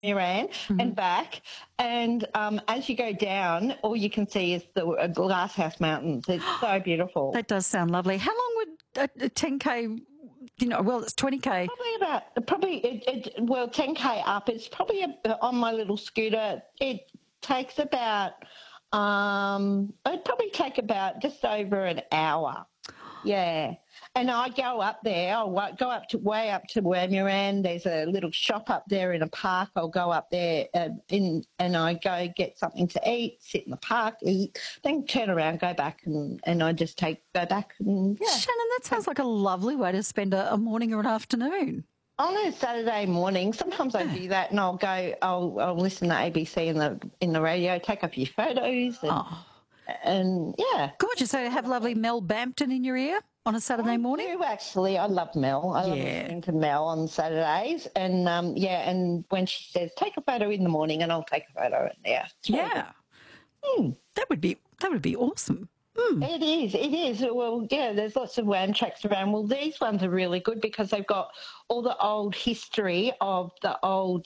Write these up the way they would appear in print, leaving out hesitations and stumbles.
Iran and back. And as you go down, all you can see is the Glasshouse Mountains. It's so beautiful. That does sound lovely. How long would a 10K, well, it's 20K. Well, 10K up. It's probably on my little scooter. It takes about, it'd probably take about just over an hour. Yeah. And I go up there. I'll go way up to Wamuran. There's a little shop up there in a park. I'll go up there and I go get something to eat, sit in the park, eat, then turn around, go back, and I just go back. And, yeah. Shannon, that sounds like a lovely way to spend a morning or an afternoon. On a Saturday morning, sometimes I do that, and I'll listen to ABC in the radio, take a few photos, and yeah. Gorgeous. So have lovely Mel Bampton in your ear on a Saturday morning? I do, actually. I love Mel. I love listening to Mel on Saturdays. And, and when she says, take a photo in the morning, and I'll take a photo. Yeah. That would be awesome. It is. Well, yeah, there's lots of WAM tracks around. Well, these ones are really good because they've got all the old history of the old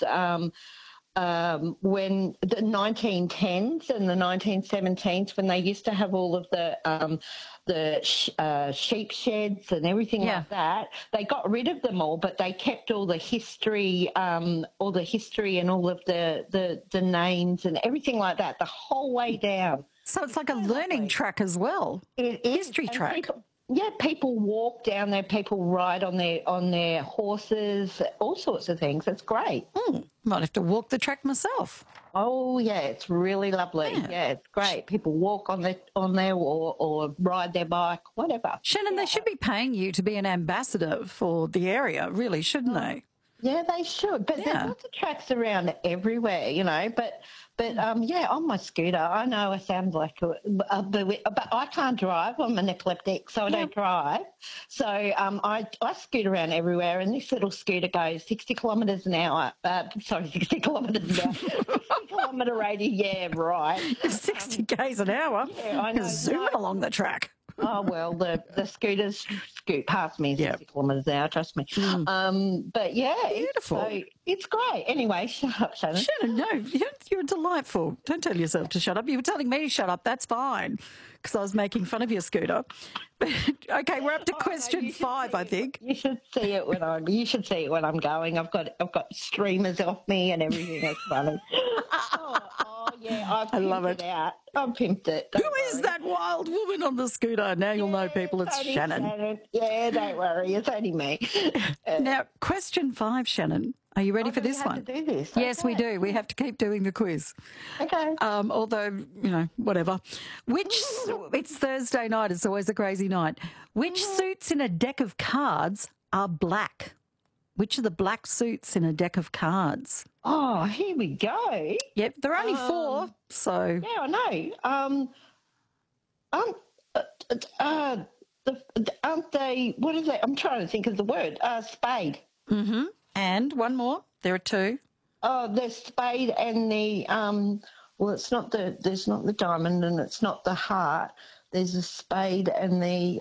when the 1910s and the 1917s, when they used to have all of the sheep sheds and everything like that. They got rid of them all, but they kept all the history, and all of the names and everything like that the whole way down. So it's like a learning track as well. It is. History track. People walk down there, people ride on their horses, all sorts of things. It's great. Might have to walk the track myself. Oh yeah, it's really lovely. Yeah, it's great. People walk on there or ride their bike, whatever. Shannon, they should be paying you to be an ambassador for the area, really, shouldn't they? Yeah, they should. But there's lots of tracks around everywhere, But on my scooter, I know it sounds like but I can't drive. I'm an epileptic, so I don't drive. So I scoot around everywhere, and this little scooter goes 60 kilometres an hour. 60 kilometres an hour. 60-kilometre radius, yeah, right. 60 k's an hour? Yeah, I know. Zooming along the track. Oh, well, the scooters scoot past me 60 kilometres an hour, trust me. But, yeah. Beautiful. It's great. Anyway, shut up, Shannon. Shannon, no, you're delightful. Don't tell yourself to shut up. You were telling me to shut up. That's fine, because I was making fun of your scooter. Okay, we're up to question 5, I think. You should see it when I'm going. I've got streamers off me and everything. It's funny. Yeah, I love it. I've pimped it. Who is that wild woman on the scooter? Now you'll know, people. It's Shannon. Yeah, don't worry. It's only me. Now, question 5, Shannon. Are you ready for this one? To do this? Yes, we do. We have to keep doing the quiz. Okay. Although, whatever. It's Thursday night. It's always a crazy night. Which suits in a deck of cards are black? Which are the black suits in a deck of cards? Oh, here we go. Yep, there are only 4, so... Yeah, I know. Aren't they, what is it? I'm trying to think of the word. Spade. Mm-hmm. And one more. There are 2. Oh, the spade and the, there's not the diamond and it's not the heart. There's a spade and the,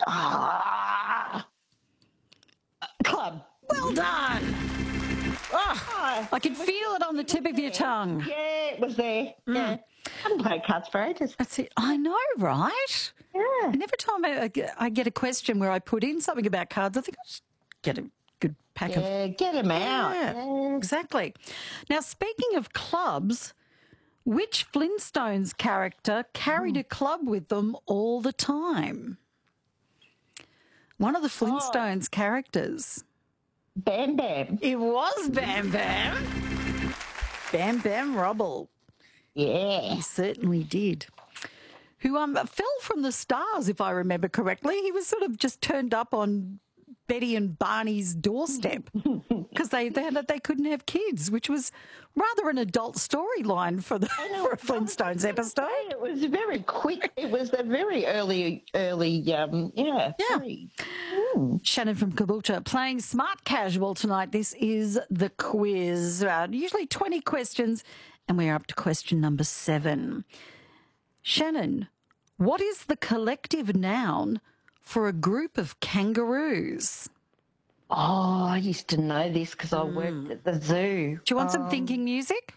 club. Well done. Oh, I can feel it on the tip of your tongue. Yeah, it was there. Yeah. I haven't played cards for ages. That's it. I know, right? Yeah. And every time I get a question where I put in something about cards, I think I should get a good pack of... Yeah, get them out. Yeah, exactly. Now, speaking of clubs, which Flintstones character carried a club with them all the time? One of the Flintstones characters. Bam Bam. It was Bam Bam. Bam Bam Rubble. Yeah. He certainly did. Who fell from the stars, if I remember correctly. He was sort of just turned up on Betty and Barney's doorstep because they couldn't have kids, which was rather an adult storyline for a Flintstones episode. It was very quick. It was a very early, yeah. Shannon from Caboolture playing Smart Casual tonight. This is the quiz. Usually 20 questions, and we're up to question number 7. Shannon, what is the collective noun for a group of kangaroos? Oh, I used to know this because I worked at the zoo. Do you want some thinking music?